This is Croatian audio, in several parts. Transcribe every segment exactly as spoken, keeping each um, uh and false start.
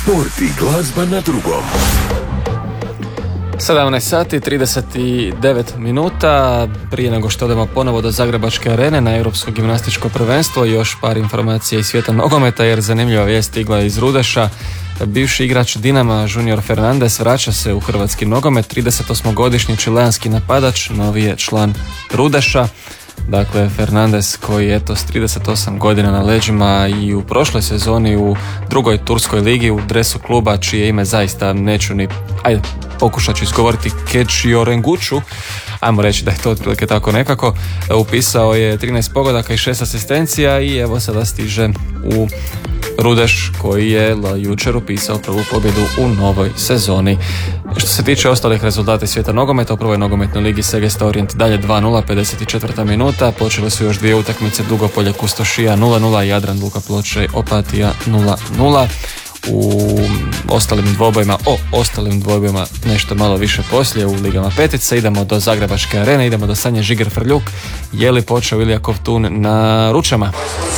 Sport i glazba na drugom. sedamnaest sati trideset devet minuta. Prije nego što odemo ponovo do Zagrebačke arene na Europsko gimnastičko prvenstvo, još par informacija iz svijeta nogometa, jer zanimljiva vijest stigla iz Rudeša. Bivši igrač Dinama Junior Fernandes vraća se u hrvatski nogomet. tridesetosmogodišnji čileanski napadač novi je član Rudeša. Dakle, Fernandes koji je eto s trideset osam godina na leđima i u prošloj sezoni u drugoj turskoj ligi u dresu kluba čije ime zaista neću ni, ajde, pokušat ću izgovoriti Kečiorenguću, ajmo reći da je to otprilike tako nekako, upisao je trinaest pogodaka i šest asistencija i evo sada stiže u Rudeš koji je jučer upisao prvu pobjedu u novoj sezoni. Što se tiče ostalih rezultata svijeta nogometa, u prvoj nogometnoj ligi Segesta Orient dalje dva nula, pedeset četvrta minuta. Počele su još dvije utakmice, Dugopolje Kustošija nula nula, Jadran Luka Ploče Opatija nula nula. U ostalim dvobojima, o ostalim dvobojima nešto malo više poslije u ligama petica. Idemo do Zagrebačke arene, idemo do Sanje Žiger Frljuk. Je li počeo Ilija Kovtun na Ručama?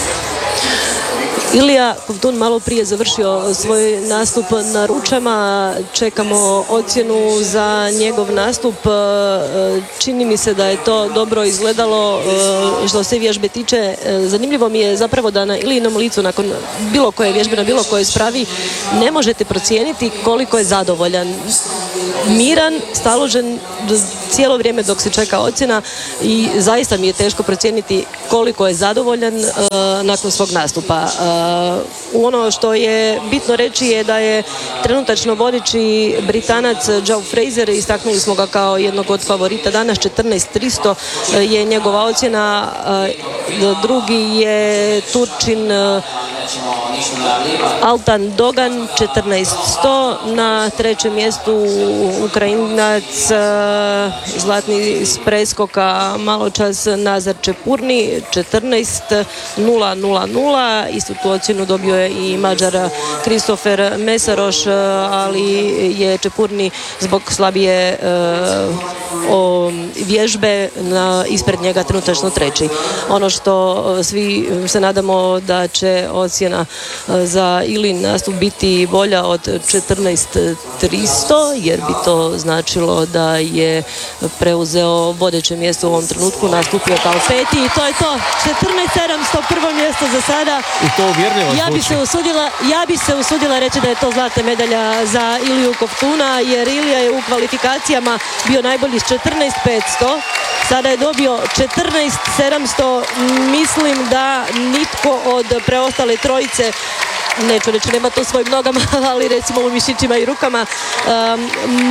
Ilija Kovtun malo prije završio svoj nastup na Ručama, čekamo ocjenu za njegov nastup. Čini mi se da je to dobro izgledalo što se vježbe tiče. Zanimljivo mi je zapravo da na Ilijinom licu nakon bilo koje vježbe, na bilo koje spravi ne možete procijeniti koliko je zadovoljan. Miran, staložen cijelo vrijeme dok se čeka ocjena i zaista mi je teško procijeniti koliko je zadovoljan uh, nakon svog nastupa. Uh, ono što je bitno reći je da je trenutačno vodeći Britanac Joe Fraser, istaknuli smo ga kao jednog od favorita danas, četrnaest tristo je njegova ocjena, uh, drugi je Turčin uh, Altan Dogan četrnaest sto, na trećem mjestu Ukrajinac zlatni iz preskoka maločas Nazar Čepurni četrnaest nula nula nula. Istu tu ocjenu dobio je i Mađar Kristofer Mesaroš, ali je Čepurni zbog slabije uh, o vježbe na, ispred njega trenutačno treći. Ono što svi se nadamo da će ocjena za Ilin nastup biti bolja od četrnaest tristo, jer bi to značilo da je preuzeo vodeće mjesto u ovom trenutku, nastupio kao peti i to je to. četrnaest sedamsto, prvo mjesto za sada. I to uvjerljivo ja bi se usudila, ja bi se usudila reći da je to zlatna medalja za Iliju Kovtuna, jer Ilija je u kvalifikacijama bio najbolji s četrnaest petsto. Sada je dobio četrnaest sedamsto. Mislim da nitko od preostale trojice, neću reći nema to svojim nogama, ali recimo u mišićima i rukama, um,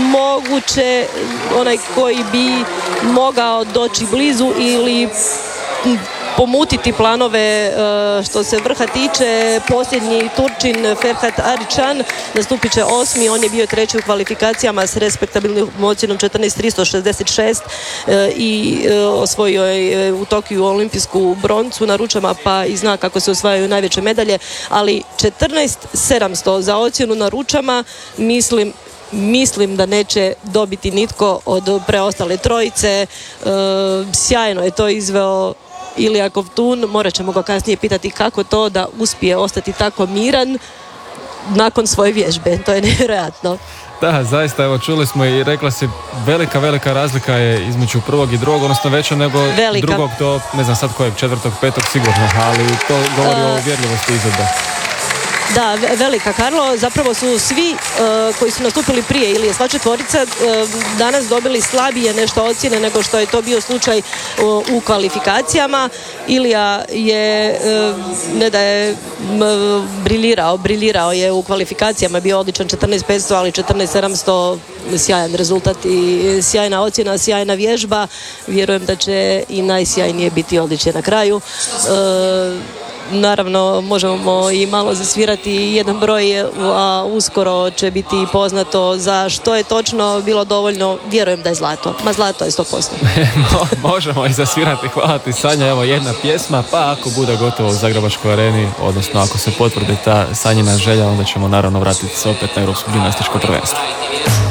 moguće onaj koji bi mogao doći blizu ili pomutiti planove uh, što se vrha tiče. Posljednji Turčin Ferhat Aričan nastupit će osmi, on je bio treći u kvalifikacijama s respektabilnom ocjenom četrnaest tristo šezdeset šest uh, i uh, osvojio je u Tokiju olimpijsku broncu na Ručama, pa i zna kako se osvajaju najveće medalje, ali četrnaest sedamsto za ocjenu na Ručama mislim Mislim da neće dobiti nitko od preostale trojice. E, sjajno je to izveo Ilija Kovtun. Morat ćemo ga kasnije pitati kako to da uspije ostati tako miran nakon svoje vježbe. To je nevjerojatno. Da, zaista, evo čuli smo i rekla si, velika, velika razlika je između prvog i drugog, odnosno veća nego velika. Drugog do, ne znam sad kojeg, četvrtog, petog sigurno, ali to govori uh, o uvjerljivosti izvedbe. Da, velika, Karlo. Zapravo su svi uh, koji su nastupili prije ili sva četvorica uh, danas dobili slabije nešto ocjene nego što je to bio slučaj uh, u kvalifikacijama. Ilija je uh, ne da je uh, briljirao, briljirao je u kvalifikacijama, bio odličan četrnaest petsto, ali četrnaest sedamsto sjajan rezultat i sjajna ocjena, sjajna vježba. Vjerujem da će i najsjajnije biti odličje na kraju. Uh, Naravno, možemo i malo zasvirati jedan broj, a uskoro će biti poznato za što je točno bilo dovoljno. Vjerujem da je zlato. Ma zlato je sto posto. Možemo i zasvirati. Hvala ti, Sanja. Evo jedna pjesma, pa ako bude gotovo u Zagrebačkoj areni, odnosno ako se potvrdi ta Sanjina želja, onda ćemo naravno vratiti se opet na Europsko gimnastičko prvenstvo.